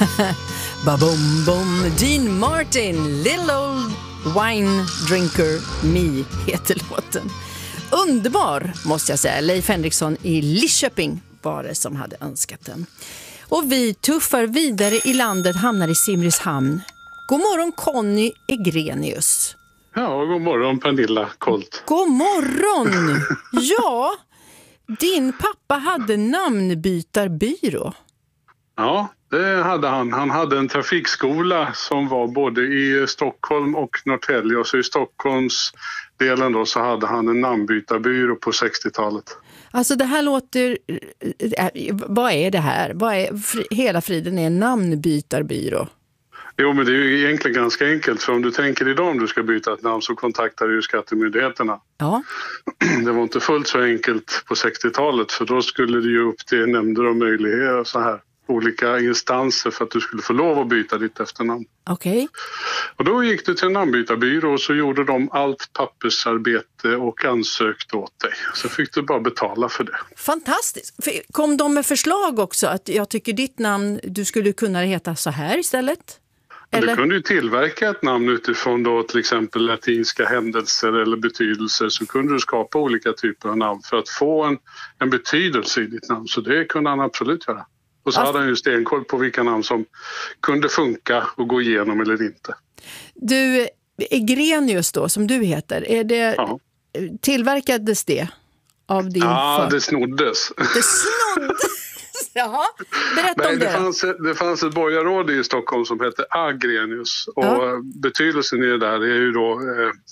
Ba-bom bom, Dean Martin, Little Old Wine Drinker Me heter låten. Underbar måste jag säga. Leif Henriksson i Lidköping var det som hade önskat den. Och vi tuffar vidare i landet, hamnar i Simrishamn. God morgon Conny Egrenius. Ja, god morgon Pernilla Kolt. God morgon! Ja, din pappa hade namnbytarbyrå. Ja, det hade han. Han hade en trafikskola som var både i Stockholm och Norrtälje. Och så i Stockholms delen då så hade han en namnbytarbyrå på 60-talet. Alltså det här låter... Vad är det här? Vad är hela friden är en namnbytarbyrå? Jo, men det är ju egentligen ganska enkelt. För om du tänker idag om du ska byta ett namn så kontaktar du ju skattemyndigheterna. Ja. Det var inte fullt så enkelt på 60-talet. För då skulle det ju upp till nämnder och möjligheter och så här. Olika instanser för att du skulle få lov att byta ditt efternamn. Okej. Och då gick du till en namnbytarbyrå och så gjorde de allt pappersarbete och ansökte åt dig. Så fick du bara betala för det. Fantastiskt. Kom de med förslag också att jag tycker ditt namn, du skulle kunna heta så här istället? Eller? Du kunde ju tillverka ett namn utifrån då till exempel latinska händelser eller betydelser, så kunde du skapa olika typer av namn för att få en betydelse i ditt namn. Så det kunde han absolut göra. Och så hade han ju stenkoll på vilka namn som kunde funka och gå igenom eller inte. Du, Egrenius då, som du heter, är det, tillverkades det av din far? Det snoddes. Det snoddes? Jaha, berätta om det. Det fanns ett borgarråd i Stockholm som hette Agrenius. Och betydelsen i det där är ju då,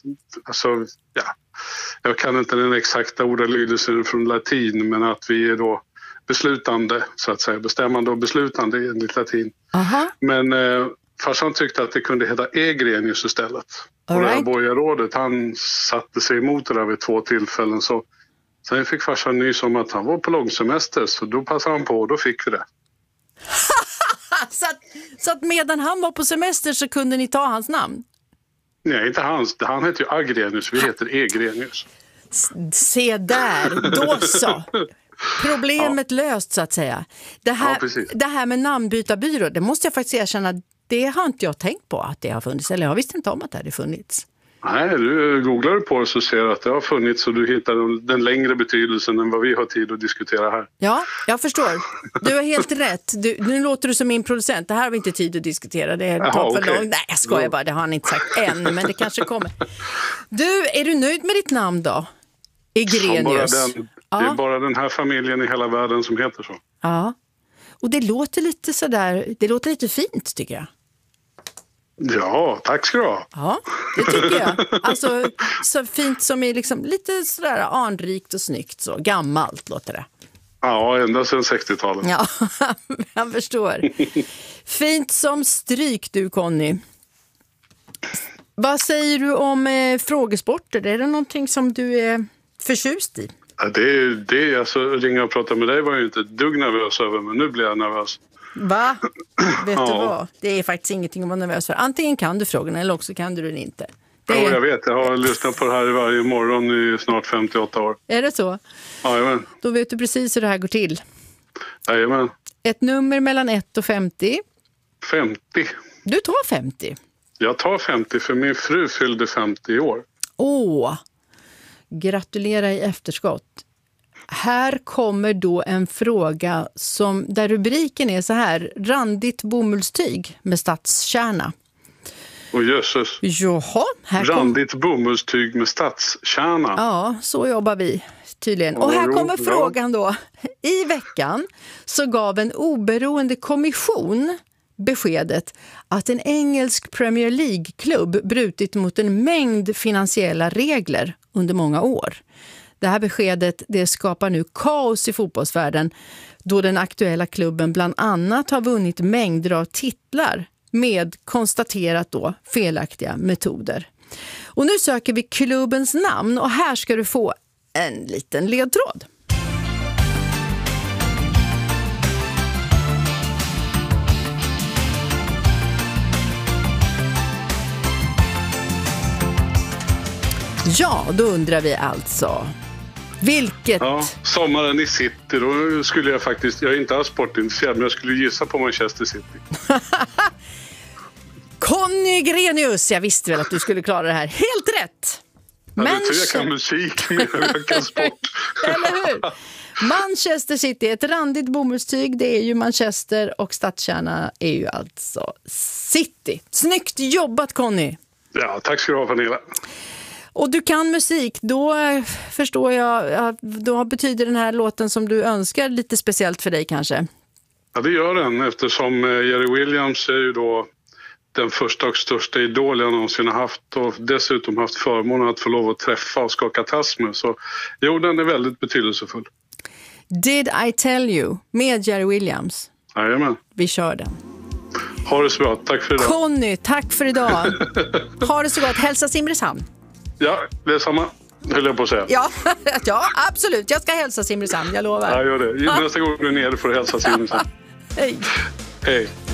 jag kan inte den exakta ordalydelsen från latin, men att vi är då beslutande, så att säga, bestämmande och beslutande enligt latin. Aha. Men farsan tyckte att det kunde heta Egrenius istället. Och det här borgarrådet, han satte sig emot det där vid 2 tillfällen. Så sen fick farsan nys om att han var på långsemester, så då passade han på och då fick vi det. så att medan han var på semester så kunde ni ta hans namn? Nej, inte hans. Han heter ju Agrenius, vi heter Egrenius. Se där, då så. Problemet löst så att säga. Det här med namnbytarbyrå, det måste jag faktiskt erkänna, det har inte jag tänkt på att det har funnits. Eller jag visste inte om att det hade funnits. Nej, du googlar på det så ser du att det har funnits och du hittar den längre betydelsen än vad vi har tid att diskutera här. Ja, jag förstår. Du har helt rätt. Nu låter du som min producent. Det här har vi inte tid att diskutera. Det är för långt. Nej, jag skojar bara. Det har han inte sagt än, men det kanske kommer. Du, är du nöjd med ditt namn då? Egrenius. Det är bara den här familjen i hela världen som heter så. Ja, och det låter lite sådär, det låter lite fint tycker jag. Ja, tack ska du ha. Ja, det tycker jag. Alltså, så fint som är liksom lite sådär anrikt och snyggt, så gammalt låter det. Ja, ända sedan 60-talet. Ja, jag förstår. Fint som stryk du, Conny. Vad säger du om frågesporter? Är det någonting som du är förtjust i? Ja, det alltså, ringa och prata med dig var jag inte ett dugg nervös över, men nu blir jag nervös. Va? Vet du vad? Det är faktiskt ingenting att vara nervös för. Antingen kan du frågorna eller också kan du den inte. Ja, jag vet. Jag har lyssnat på det här varje morgon i snart 58 år. Är det så? Jajamän. Då vet du precis hur det här går till. Jajamän. Ett nummer mellan 1 och 50. 50. Du tar 50. Jag tar 50 för min fru fyllde 50 i år. Gratulera i efterskott. Här kommer då en fråga där rubriken är så här: randigt bomullstyg med stadskärna. Jösses. Jaha. Randigt bomullstyg med stadskärna. Ja, så jobbar vi tydligen. Och här kommer frågan då. I veckan så gav en oberoende kommission beskedet att en engelsk Premier League-klubb brutit mot en mängd finansiella regler under många år. Det här beskedet det skapar nu kaos i fotbollsvärlden då den aktuella klubben bland annat har vunnit mängder av titlar med konstaterat då felaktiga metoder. Och nu söker vi klubbens namn och här ska du få en liten ledtråd. Ja, då undrar vi alltså. Vilket? Ja, sommaren i City, då skulle jag faktiskt, jag är inte alls sportintresserad, men jag skulle gissa på Manchester City. Conny Grenius, jag visste väl att du skulle klara det här. Helt rätt! Ja, det tror jag kan musik med jag kan sport. Eller hur? Manchester City, ett randigt bomullstyg, det är ju Manchester och stadskärna är ju alltså City. Snyggt jobbat, Conny! Ja, tack ska du ha, Pernilla. Och du kan musik, då förstår jag, då betyder den här låten som du önskar lite speciellt för dig kanske? Ja, det gör den, eftersom Jerry Williams är ju då den första och största idol jag någonsin har haft och dessutom haft förmånen att få lov att träffa och skaka tass med. Så jo, den är väldigt betydelsefull. Did I tell you med Jerry Williams? Jajamän. Vi kör den. Ha det så bra, tack för idag. Conny, tack för idag. Ha det så gott, hälsa Simrishamn. Ja, det är samma, höll jag på att säga. Ja, absolut, jag ska hälsa Simrishamn, jag lovar. Ja, gör det. Nästa gång du är nere får du hälsa Simrishamn. Hej. Hej.